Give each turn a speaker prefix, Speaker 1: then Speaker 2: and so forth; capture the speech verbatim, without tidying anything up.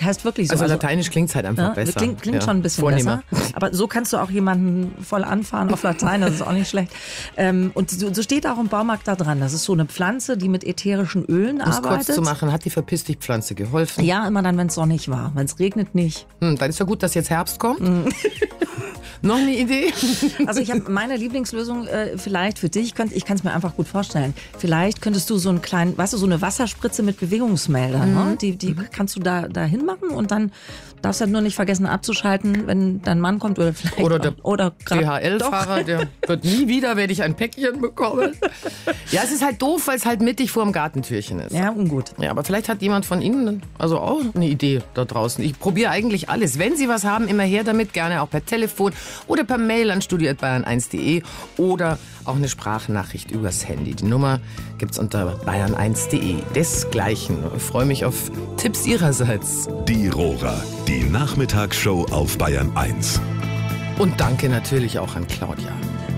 Speaker 1: heißt wirklich so.
Speaker 2: Also, also lateinisch klingt es halt einfach ja, besser.
Speaker 1: Klingt, klingt ja. schon ein bisschen Vornehmer. besser. Aber so kannst du auch jemanden voll anfahren auf Latein, das ist auch nicht schlecht. Ähm, und so, so steht auch im Baumarkt da dran. Das ist so eine Pflanze, die mit ätherischen Ölen
Speaker 2: um
Speaker 1: arbeitet.
Speaker 2: Um es kurz zu machen, hat die Verpiss-dich-Pflanze geholfen?
Speaker 1: Ja, immer dann, wenn es sonnig war. Wenn es regnet, nicht.
Speaker 2: Hm, dann ist ja gut, dass jetzt Herbst kommt. Hm. Noch eine Idee?
Speaker 1: Also ich habe meine Lieblingslösung äh, vielleicht für dich, könnt, ich kann es mir einfach gut vorstellen. Vielleicht könntest du so einen kleinen, weißt du, so eine Wasserspritze mit Bewegungsmeldern, mhm. ne? die, die mhm. kannst du da, da hinmachen und dann darfst du halt nur nicht vergessen abzuschalten, wenn dein Mann kommt oder vielleicht
Speaker 2: oder der
Speaker 1: auch, oder
Speaker 2: D H L-Fahrer, der wird nie wieder, werde ich ein Päckchen bekommen. Ja, es ist halt doof, weil es halt mittig vor dem Gartentürchen ist.
Speaker 1: Ja, ungut.
Speaker 2: Ja, aber vielleicht hat jemand von Ihnen also auch eine Idee da draußen. Ich probiere eigentlich alles. Wenn Sie was haben, immer her damit, gerne auch per Telefon oder per Mail an studio at bayern eins punkt de oder auch eine Sprachnachricht übers Handy. Die Nummer gibt's unter bayern eins punkt de. Desgleichen. Ich freue mich auf Tipps Ihrerseits.
Speaker 3: Die Rohrer, die Nachmittagsshow auf Bayern eins.
Speaker 2: Und danke natürlich auch an Claudia.